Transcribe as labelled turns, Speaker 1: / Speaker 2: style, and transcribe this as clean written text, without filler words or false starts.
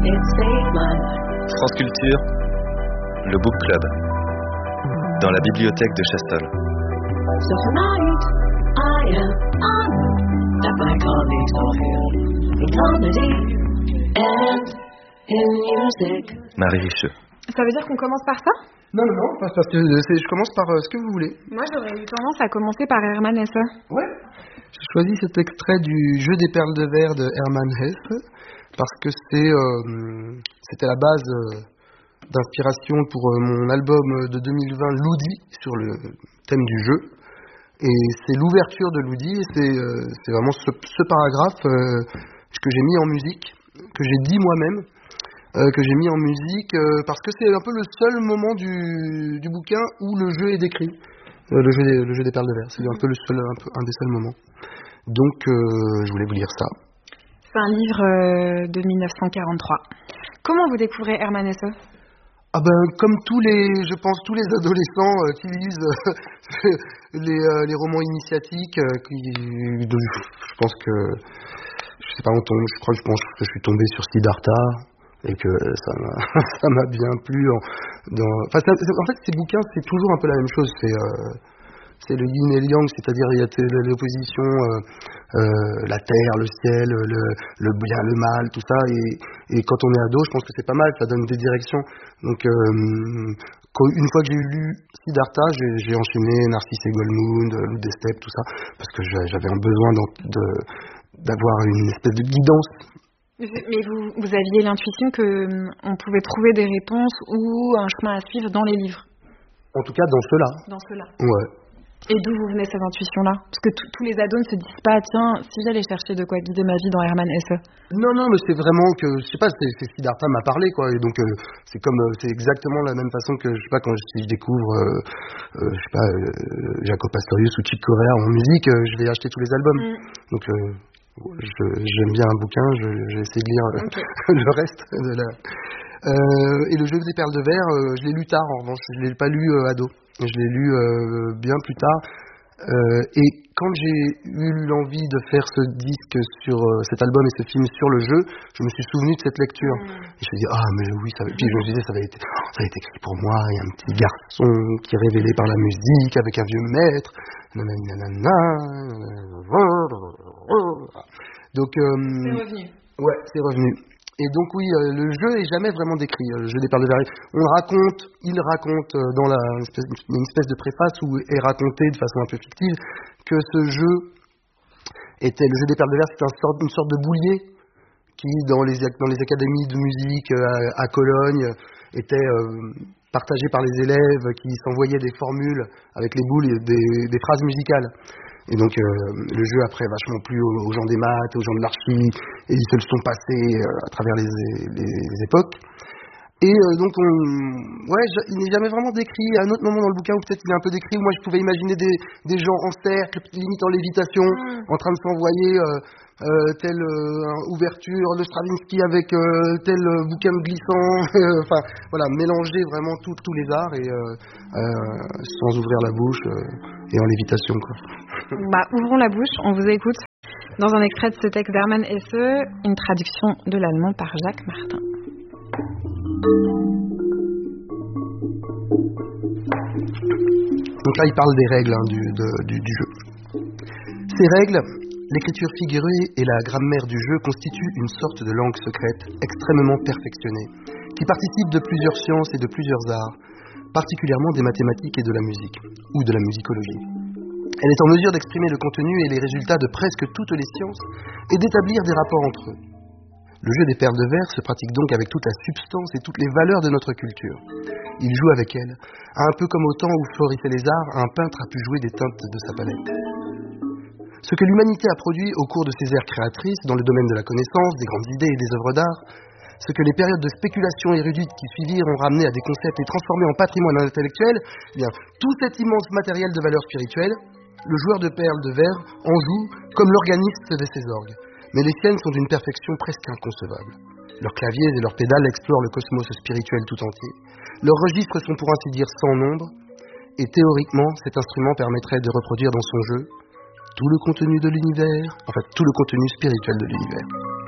Speaker 1: France Culture, le Book Club, dans la bibliothèque de Chastol.
Speaker 2: So tonight, I am honored that my colleagues are here in comedy and in music.
Speaker 1: Marie Richeux.
Speaker 3: Ça veut dire qu'on commence par ça ?
Speaker 4: Non, parce que je commence par ce que vous voulez.
Speaker 3: Moi, j'aurais eu tendance à commencer par Hermann Hesse.
Speaker 4: Ouais. J'ai choisi cet extrait du Jeu des perles de verre de Hermann Hesse parce que c'était la base d'inspiration pour mon album de 2020 Ludi sur le thème du jeu. Et c'est l'ouverture de Ludi et c'est vraiment ce paragraphe que j'ai mis en musique, que j'ai dit moi-même. Que j'ai mis en musique parce que c'est un peu le seul moment du bouquin où le jeu est décrit, le jeu des perles de verre. C'est un peu un des seuls moments. Donc je voulais vous lire ça.
Speaker 3: C'est un livre de 1943. Comment vous découvrez Hermann Hesse ?
Speaker 4: Comme tous les adolescents qui lisent les romans initiatiques, je pense que je pense que je suis tombé sur Siddhartha. Et que ça m'a bien plu. En fait, ces bouquins, c'est toujours un peu la même chose. C'est le yin et le yang, c'est-à-dire il y a l'opposition, la terre, le ciel, le bien, le mal, tout ça. Et quand on est ado, je pense que c'est pas mal, ça donne des directions. Donc, une fois que j'ai lu Siddhartha, j'ai enchaîné Narcisse et Goldmund, Loup des steppes, tout ça, parce que j'avais un besoin d'avoir une espèce de guidance.
Speaker 3: Mais vous aviez l'intuition qu'on pouvait trouver des réponses ou un chemin à suivre dans les livres.
Speaker 4: En tout cas, dans ceux-là.
Speaker 3: Dans ceux-là.
Speaker 4: Ouais.
Speaker 3: Et d'où vous venez cette intuition-là ? Parce que tous les ados ne se disent pas, tiens, si j'allais chercher de quoi guider ma vie dans Hermann Hesse.
Speaker 4: Non, mais c'est vraiment que, je sais pas, c'est Siddhartha m'a parlé, quoi. Et donc, c'est exactement la même façon que, je sais pas, si je découvre, Jaco Pastorius ou Chick Corea en musique, je vais acheter tous les albums. Donc, j'aime bien un bouquin, j'ai essayé de lire le reste de et le jeu des perles de verre, je l'ai lu tard en revanche, je l'ai pas lu ado, je l'ai lu bien plus tard et quand j'ai eu l'envie de faire ce disque sur cet album et ce film sur le jeu, je me suis souvenu de cette lecture et je me suis dit mais oui, puis je me disais ça va être écrit pour moi, il y a un petit garçon qui est révélé par la musique avec un vieux maître. Donc
Speaker 3: c'est revenu.
Speaker 4: Ouais, c'est revenu. Et donc oui, le jeu est jamais vraiment décrit. Le jeu des perles de verre. Il raconte dans une espèce de préface où est raconté de façon un peu fictive que ce jeu était le jeu des perles de verre. C'est une sorte de boulier qui dans les académies de musique à Cologne était partagé par les élèves qui s'envoyaient des formules avec les boules et des phrases musicales. Et donc le jeu après vachement plu aux gens des maths, aux gens de l'archi, et ils se le sont passés à travers les époques. Et donc il n'est jamais vraiment décrit. À un autre moment dans le bouquin où peut-être il est un peu décrit, où moi je pouvais imaginer des gens en cercle, limite en lévitation, en train de s'envoyer telle ouverture de Stravinsky avec tel bouquin de glissant, enfin voilà, mélanger vraiment tous les arts et sans ouvrir la bouche et en lévitation quoi.
Speaker 3: Ouvrons la bouche, on vous écoute. Dans un extrait de ce texte d'Hermann Hesse, une traduction de l'allemand par Jacques Martin.
Speaker 4: Donc là il parle des règles du jeu. Ces règles, l'écriture figurée et la grammaire du jeu constituent une sorte de langue secrète extrêmement perfectionnée, qui participe de plusieurs sciences et de plusieurs arts, particulièrement des mathématiques et de la musique, ou de la musicologie. Elle est en mesure d'exprimer le contenu et les résultats de presque toutes les sciences et d'établir des rapports entre eux. Le jeu des perles de verre se pratique donc avec toute la substance et toutes les valeurs de notre culture. Il joue avec elles, un peu comme au temps où florissaient les arts, un peintre a pu jouer des teintes de sa palette. Ce que l'humanité a produit au cours de ses ères créatrices dans le domaine de la connaissance, des grandes idées et des œuvres d'art, ce que les périodes de spéculation érudite qui suivirent ont ramené à des concepts et transformé en patrimoine intellectuel, tout cet immense matériel de valeur spirituelle, le joueur de perles de verre en joue comme l'organiste de ses orgues. Mais les siennes sont d'une perfection presque inconcevable. Leurs claviers et leurs pédales explorent le cosmos spirituel tout entier. Leurs registres sont pour ainsi dire sans nombre, et théoriquement, cet instrument permettrait de reproduire dans son jeu tout le contenu de l'univers, en fait tout le contenu spirituel de l'univers.